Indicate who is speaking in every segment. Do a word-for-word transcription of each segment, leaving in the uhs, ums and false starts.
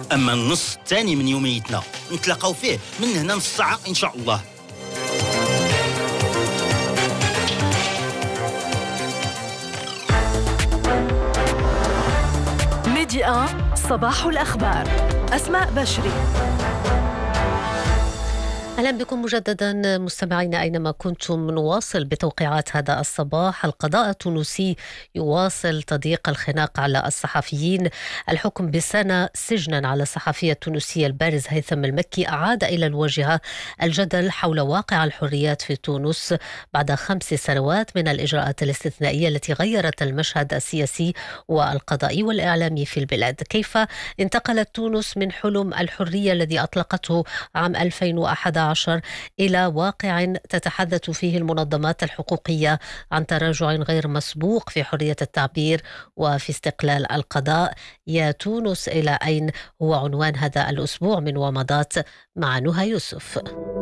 Speaker 1: أما النص الثاني من يوميتنا نتلاقاو فيه من هنا نص ساعة إن شاء الله.
Speaker 2: ميديا صباح الأخبار. أسماء بشري.
Speaker 3: أهلا بكم مجددا مستمعينا أينما كنتم. نواصل بتوقيعات هذا الصباح. القضاء التونسي يواصل تضييق الخناق على الصحفيين. الحكم بسنة سجنا على الصحفية التونسية البارز هيثم المكي أعاد إلى الواجهة الجدل حول واقع الحريات في تونس بعد خمس سنوات من الإجراءات الاستثنائية التي غيرت المشهد السياسي والقضائي والإعلامي في البلاد. كيف انتقلت تونس من حلم الحرية الذي أطلقته عام ألفين وأحد عشر إلى واقع تتحدث فيه المنظمات الحقوقية عن تراجع غير مسبوق في حرية التعبير وفي استقلال القضاء؟ يا تونس إلى أين؟ هو عنوان هذا الأسبوع من ومضات مع نهى يوسف.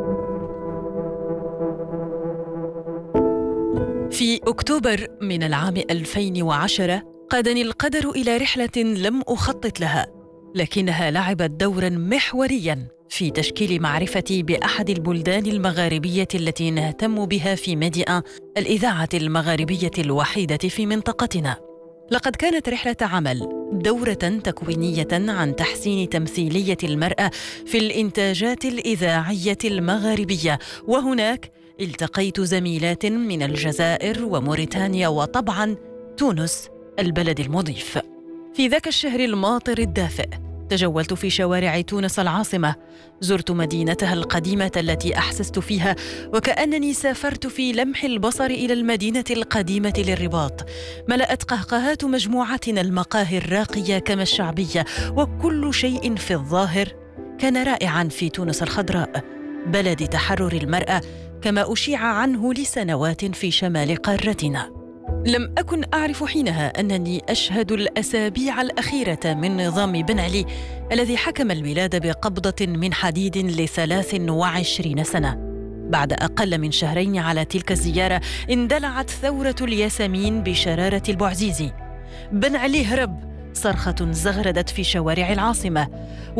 Speaker 4: في أكتوبر من العام ألفين وعشرة قادني القدر إلى رحلة لم أخطط لها، لكنها لعبت دورا محوريا في تشكيل معرفتي بأحد البلدان المغاربية التي نهتم بها في ميديا، الإذاعة المغاربية الوحيدة في منطقتنا. لقد كانت رحلة عمل، دورة تكوينية عن تحسين تمثيلية المرأة في الإنتاجات الإذاعية المغاربية، وهناك التقيت زميلات من الجزائر وموريتانيا وطبعا تونس البلد المضيف. في ذاك الشهر الماطر الدافئ تجولت في شوارع تونس العاصمة، زرت مدينتها القديمة التي أحسست فيها وكأنني سافرت في لمح البصر إلى المدينة القديمة للرباط. ملأت قهقهات مجموعتنا المقاهي الراقية كما الشعبية، وكل شيء في الظاهر كان رائعا في تونس الخضراء، بلد تحرر المرأة كما أشيع عنه لسنوات في شمال قارتنا. لم أكن أعرف حينها أنني أشهد الأسابيع الأخيرة من نظام بن علي الذي حكم البلاد بقبضة من حديد لثلاث وعشرين سنة. بعد أقل من شهرين على تلك الزيارة اندلعت ثورة الياسمين بشرارة البوعزيزي. بن علي هرب، صرخة زغردت في شوارع العاصمة،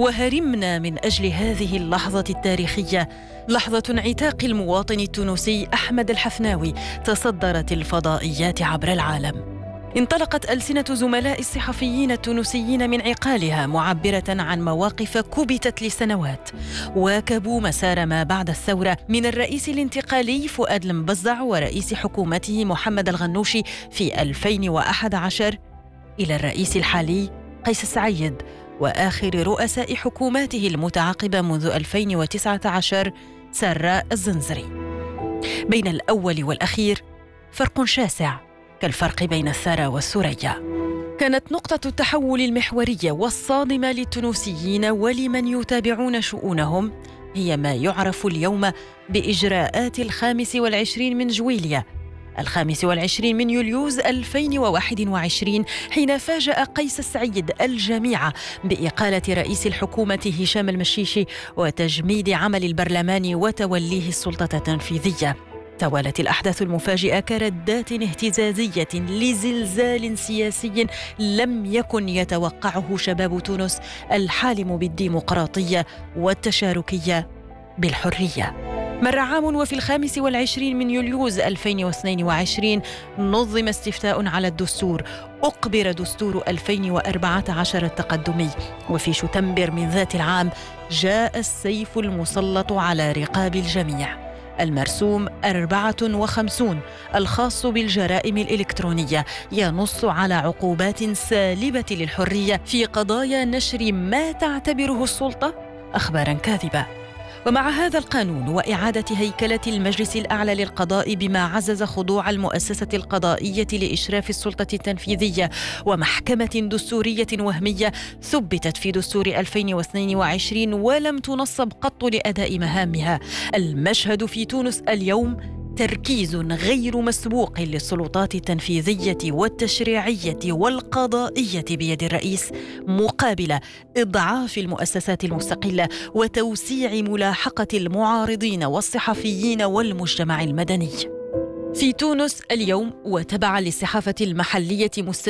Speaker 4: وهرمنا من أجل هذه اللحظة التاريخية، لحظة انعتاق المواطن التونسي أحمد الحفناوي تصدرت الفضائيات عبر العالم. انطلقت ألسنة زملاء الصحفيين التونسيين من عقالها معبرة عن مواقف كبتت لسنوات، واكبوا مسار ما بعد الثورة من الرئيس الانتقالي فؤاد المبزع ورئيس حكومته محمد الغنوشي في ألفين وأحد عشر إلى الرئيس الحالي قيس سعيد وآخر رؤساء حكوماته المتعاقبة منذ ألفين وتسعة عشر سراء الزنزري. بين الأول والأخير فرق شاسع كالفرق بين الثرى والثريا. كانت نقطة التحول المحورية والصادمة للتونسيين ولمن يتابعون شؤونهم هي ما يعرف اليوم بإجراءات الخامس والعشرين من جويلية، الخامس والعشرين من يوليوز ألفين وواحد وعشرين، حين فاجأ قيس السعيد الجميع بإقالة رئيس الحكومة هشام المشيشي وتجميد عمل البرلمان وتوليه السلطة التنفيذية. توالت الأحداث المفاجئة كردات اهتزازية لزلزال سياسي لم يكن يتوقعه شباب تونس الحالم بالديمقراطية والتشاركية بالحرية. مر عام وفي الخامس والعشرين من يوليوز ألفين واثنين وعشرين نظم استفتاء على الدستور، أقبر دستور ألفين وأربعة عشر التقدمي، وفي شتنبر من ذات العام جاء السيف المسلط على رقاب الجميع، المرسوم أربعة وخمسين الخاص بالجرائم الإلكترونية، ينص على عقوبات سالبة للحرية في قضايا نشر ما تعتبره السلطة أخباراً كاذبة. ومع هذا القانون وإعادة هيكلة المجلس الأعلى للقضاء بما عزز خضوع المؤسسة القضائية لإشراف السلطة التنفيذية ومحكمة دستورية وهمية ثبتت في دستور ألفين واثنين وعشرين ولم تنصب قط لأداء مهامها، المشهد في تونس اليوم تركيز غير مسبوق للسلطات التنفيذية والتشريعية والقضائية بيد الرئيس مقابل إضعاف المؤسسات المستقلة وتوسيع ملاحقة المعارضين والصحفيين والمجتمع المدني. في تونس اليوم وتبعا للصحافة المحلية